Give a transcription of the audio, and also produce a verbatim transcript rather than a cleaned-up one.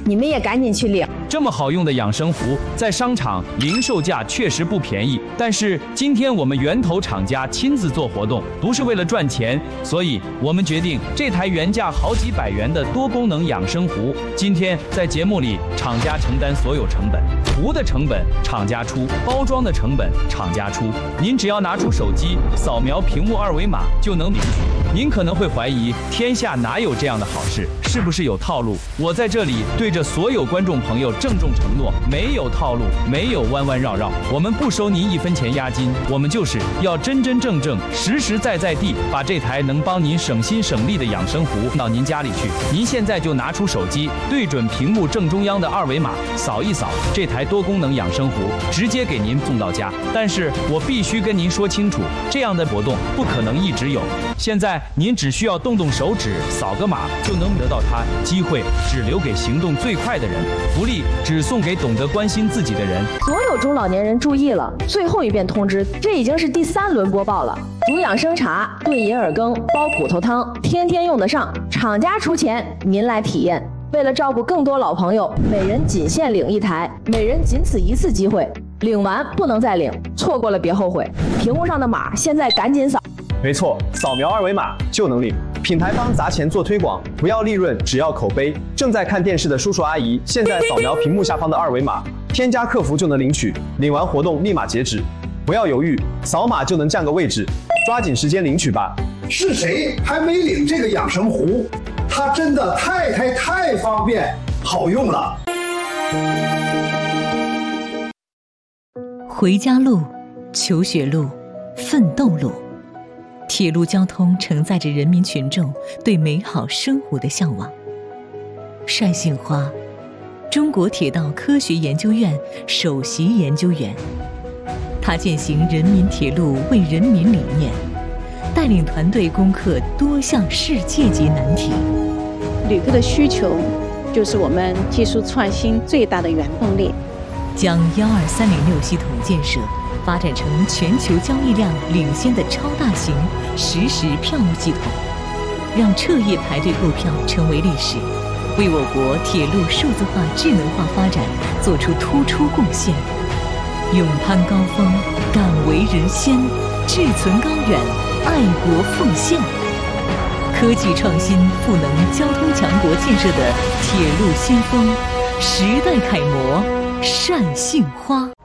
你们也赶紧去领。 这么好用的养生壶，在商场零售价确实不便宜，但是今天我们源头厂家亲自做活动，不是为了赚钱，所以我们决定这台原价好几百元的多功能养生壶，今天在节目里厂家承担所有成本，壶的成本厂家出，包装的成本厂家出，您只要拿出手机扫描屏幕二维码就能领取。您可能会怀疑，天下哪有这样的好事？是不是有套路？我在这里对着所有观众朋友郑重承诺，没有套路，没有弯弯绕绕，我们不收您一分钱押金，我们就是要真真正正、实实在在地把这台能帮您省心省力的养生壶到您家里去。您现在就拿出手机，对准屏幕正中央的二维码，扫一扫，这台多功能养生壶直接给您送到家。但是我必须跟您说清楚，这样的活动不可能一直有。现在您只需要动动手指，扫个码就能得到它，机会只留给行动最快的人，福利只送给懂得关心自己的人。 所有中老年人注意了，最后一遍通知，这已经是第三轮播报了。煮养生茶、炖银耳羹、煲骨头汤，天天用得上，厂家出钱，您来体验。为了照顾更多老朋友，每人仅限领一台，每人仅此一次机会，领完不能再领，错过了别后悔。屏幕上的码现在赶紧扫。 没错，扫描二维码就能领。品牌方砸钱做推广，不要利润，只要口碑。正在看电视的叔叔阿姨，现在扫描屏幕下方的二维码，添加客服就能领取。领完活动立马截止，不要犹豫，扫码就能占个位置，抓紧时间领取吧。 是谁还没领这个养生壶？它真的太太太方便，好用了。 回家路、求学路、奋斗路，铁路交通承载着人民群众对美好生活的向往。单杏花，中国铁道科学研究院首席研究员，他践行人民铁路为人民理念，带领团队攻克多项世界级难题。 旅客的需求就是我们技术创新最大的原动力。 将幺二三零六系统建设发展成全球交易量领先的超大型实时票务系统，让彻夜排队购票成为历史，为我国铁路数字化智能化发展做出突出贡献。勇攀高峰，敢为人先，志存高远，爱国奉献。科技创新赋能交通强国建设的铁路先锋，时代楷模单杏花。